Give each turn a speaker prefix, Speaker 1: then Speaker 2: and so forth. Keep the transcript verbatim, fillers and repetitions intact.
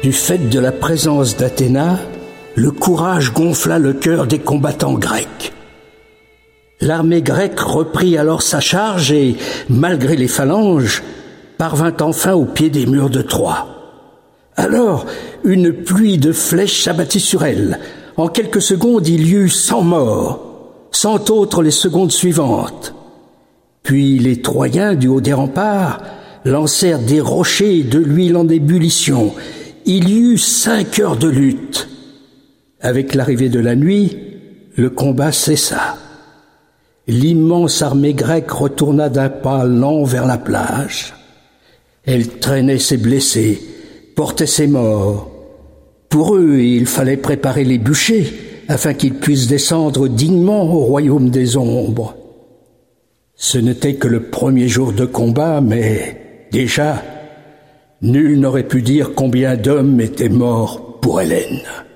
Speaker 1: Du fait de la présence d'Athéna, le courage gonfla le cœur des combattants grecs. L'armée grecque reprit alors sa charge et, malgré les phalanges, parvint enfin au pied des murs de Troie. Alors, une pluie de flèches s'abattit sur elle. En quelques secondes, il y eut cent morts, cent autres les secondes suivantes. Puis les Troyens, du haut des remparts, lancèrent des rochers et de l'huile en ébullition. Il y eut cinq heures de lutte. Avec l'arrivée de la nuit, le combat cessa. L'immense armée grecque retourna d'un pas lent vers la plage. Elle traînait ses blessés, portait ses morts. Pour eux, il fallait préparer les bûchers afin qu'ils puissent descendre dignement au royaume des ombres. Ce n'était que le premier jour de combat, mais déjà, nul n'aurait pu dire combien d'hommes étaient morts pour Hélène.